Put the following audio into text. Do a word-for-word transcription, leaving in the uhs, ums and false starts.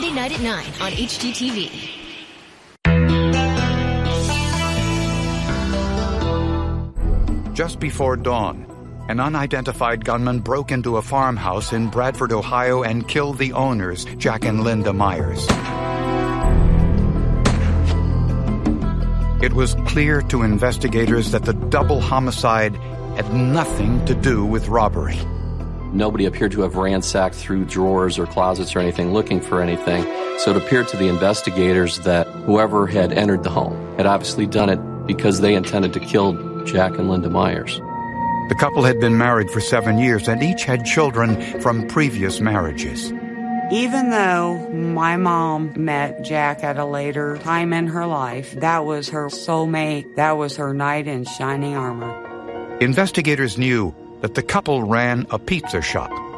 Sunday night at nine on H G T V. Just before dawn, an unidentified gunman broke into a farmhouse in Bradford, Ohio, and killed the owners, Jack and Linda Myers. It was clear to investigators that the double homicide had nothing to do with robbery. Nobody appeared to have ransacked through drawers or closets or anything looking for anything, so it appeared to the investigators that whoever had entered the home had obviously done it because they intended to kill Jack and Linda Myers. The couple had been married for seven years and each had children from previous marriages. Even though my mom met Jack at a later time in her life, that was her soulmate. That was her knight in shining armor. Investigators knew that the couple ran a pizza shop